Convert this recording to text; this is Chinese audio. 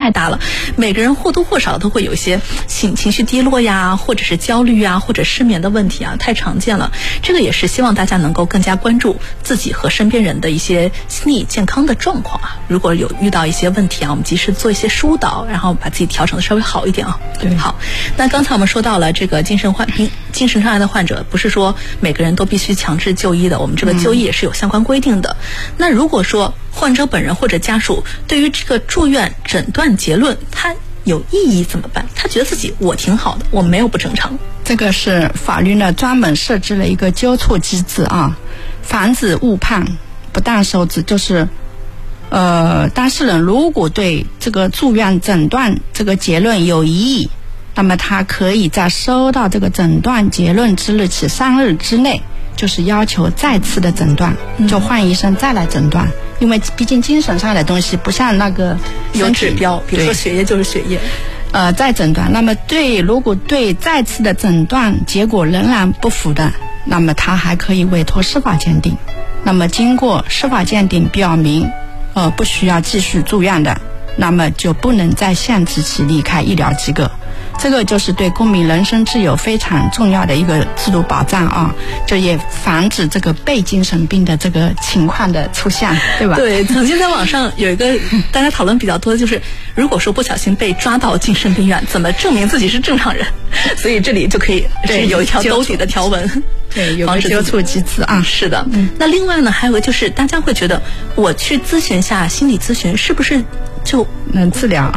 太大了，每个人或多或少都会有一些情绪低落呀，或者是焦虑啊，或者失眠的问题啊，太常见了。这个也是希望大家能够更加关注自己和身边人的一些心理健康的状况啊。如果有遇到一些问题啊，我们及时做一些疏导，然后把自己调整的稍微好一点啊。 对， 好。那刚才我们说到了这个精神障碍的患者，不是说每个人都必须强制就医的，我们这个就医也是有相关规定的。那如果说患者本人或者家属对于这个住院诊断结论他有异议怎么办？他觉得自己我挺好的，我没有不正常。 这个是法律呢专门设置了一个纠错机制啊，防止误判、不当收治。就是当事人如果对这个住院诊断这个结论有异议，那么他可以在收到这个诊断结论之日起3日之内，就是要求再次的诊断，就换医生再来诊断。因为毕竟精神上的东西不像那个有指标，比如说血液就是血液。 再诊断。那么如果对再次的诊断结果仍然不服的，那么他还可以委托司法鉴定。那么经过司法鉴定表明不需要继续住院的，那么就不能再限制其离开医疗机构。这个就是对公民人身自由非常重要的一个制度保障啊，就也防止这个被精神病的这个情况的出现，对吧？ 对，曾经在网上有一个大家讨论比较多的就是，如果说不小心被抓到精神病院，怎么证明自己是正常人？所以这里就可以是有一条兜底的条文， 对，有个纠错机制啊。 是的，那另外呢，还有个就是大家会觉得，我去咨询下心理咨询是不是就能治疗？